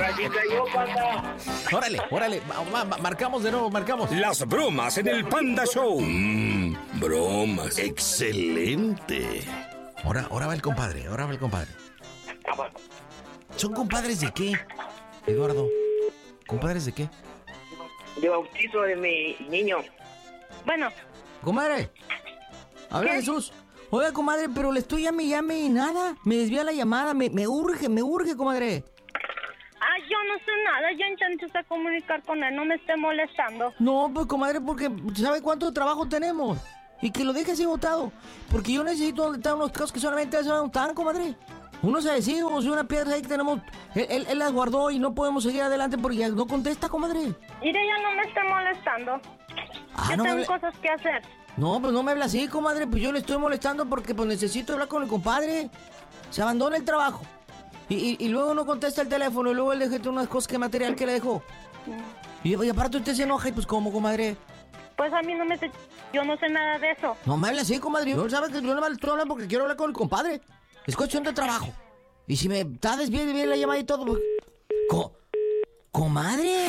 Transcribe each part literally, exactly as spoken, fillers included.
Aquí cayó, panda. Órale, órale, ma- ma- marcamos de nuevo, marcamos. Las bromas en el Panda Show. Mmm, bromas. Excelente. Ahora, ahora va el compadre, ahora va el compadre. ¿Son compadres de qué, Eduardo? ¿Compadres de qué? De bautizo de mi niño. Bueno, Comadre, habla ¿Qué? Jesús. Oiga, comadre, pero le estoy llame y llame y nada. Me desvía la llamada, me, me urge, me urge, comadre. ah, yo no sé nada, yo intenté comunicar con él, no me esté molestando. No, pues comadre, porque ¿sabe cuánto trabajo tenemos? Y que lo deje así botado. Porque yo necesito donde están unos casos que solamente se van a botar, comadre. Uno se decide, como si una piedra ahí que tenemos. Él, él, él las guardó y no podemos seguir adelante porque ya no contesta, comadre. Mire, ya no me esté molestando. Ah, yo no me tengo hable- cosas que hacer. No, pues no me habla así, comadre. Pues yo le estoy molestando porque pues necesito hablar con el compadre. Se abandona el trabajo. Y, y, y luego no contesta el teléfono y luego él deja unas cosas que material que le dejó. Y, y aparte usted se enoja y pues ¿cómo, comadre? Pues a mí no me sé, yo no sé nada de eso. No me habla así, comadre. Yo sabe que yo no me estoy hablando porque quiero hablar con el compadre. Es cuestión de trabajo. Y si me está desviando bien la llamada y todo, pues... Co- ¡Comadre!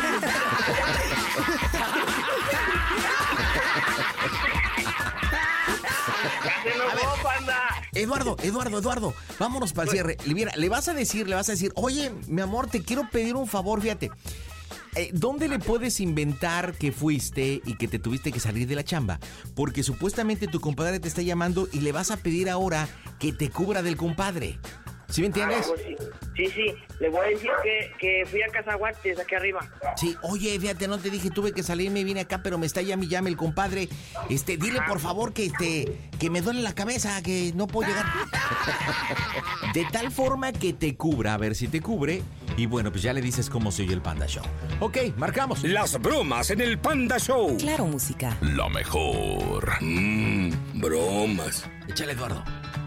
Se enojó, panda. Eduardo, Eduardo, Eduardo, vámonos para el cierre. Le- Mira, le vas a decir, le vas a decir, oye, mi amor, te quiero pedir un favor, fíjate. Eh, ¿Dónde le puedes inventar que fuiste y que te tuviste que salir de la chamba? Porque supuestamente tu compadre te está llamando y le vas a pedir ahora que te cubra del compadre. ¿Sí me entiendes? Ah, pues sí. sí, sí. Le voy a decir que, que fui a Cazaguates, aquí arriba. Sí, oye, fíjate, no te dije, tuve que salirme y vine acá, pero me está llame y llame el compadre. Este, dile por favor que este, que me duele la cabeza, que no puedo llegar. De tal forma que te cubra, a ver si te cubre. Y bueno, pues ya le dices cómo se oye el Panda Show. Ok, marcamos. Las bromas en el Panda Show. Claro, música. La mejor. Mmm, bromas. Échale, Eduardo.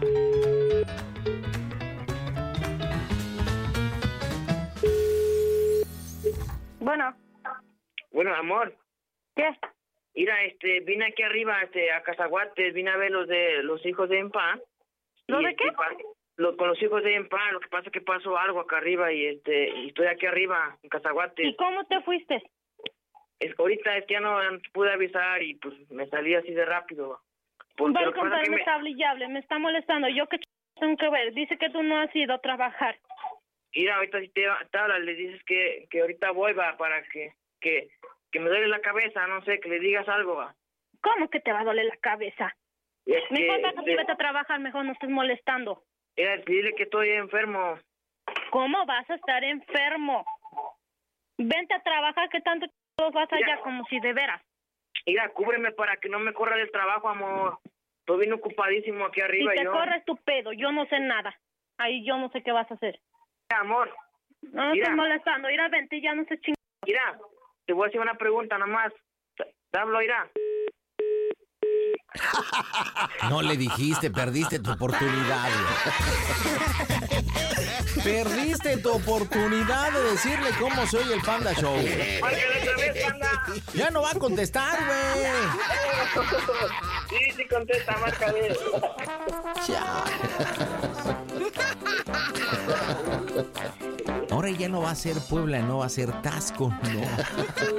Bueno, Bueno, amor. ¿qué? Mira, este, vine aquí arriba, este, a Cazaguates, vine a ver los de los hijos de Empa. ¿Lo Y, de este, qué? pa- lo- con los hijos de Empa, lo que pasa es que pasó algo acá arriba y este, y estoy aquí arriba, en Cazaguates. ¿Y cómo te fuiste? Es que ahorita es que ya no pude avisar y pues me salí así de rápido. Porque Va lo a que pasa es que me me- está brillable, me está molestando. ¿Yo qué ch... tengo que ver? Dice que tú no has ido a trabajar. Mira, ahorita si te, te hablas, le dices que, que ahorita voy, va, para que, que, que me duele la cabeza, no sé, que le digas algo, va. ¿Cómo que te va a doler la cabeza? Es que, Mejor bájate y de- vete a trabajar, mejor no estés molestando. Mira, dile que estoy enfermo. ¿Cómo vas a estar enfermo? Vente a trabajar, que tanto ch... vas allá Ya. como si de veras. Mira, cúbreme para que no me corra del trabajo, amor. Estoy bien ocupadísimo aquí Si arriba te y yo. corres tu pedo, yo no sé nada. Ahí yo no sé qué vas a hacer. Mira, amor, No me Mira. estés molestando. Ir a vente, ya no sé ching... mira, te voy a hacer una pregunta nomás. Te te hablo, mira. No le dijiste, perdiste tu oportunidad. güey. Perdiste tu oportunidad de decirle cómo se oye el Panda Show. Márcale otra vez, panda. Ya no va a contestar, güey. Sí, sí, contesta, márcale. Ahora ya no va a ser Puebla, no va a ser Tasco, no.